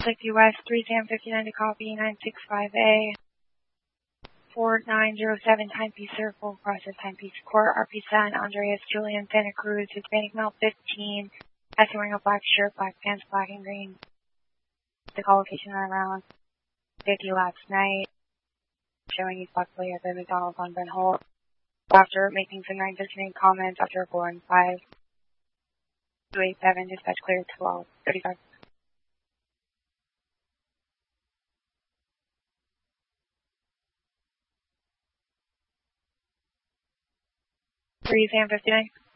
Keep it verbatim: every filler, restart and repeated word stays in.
fifty West, three Sam fifty-nine to copy, nine six five A. four nine zero seven Timepiece Circle, process Timepiece Court, R P San Andreas Julian Santa Cruz, Hispanic male fifteen, has wearing a black shirt, black pants, black and green. The call location around fifty last night, showing he's possibly at the McDonald's on Ben Holt. After making some nine fifty-nine comments after blowing five two eight seven, dispatch clear twelve thirty-five. three Sam fifty-nine.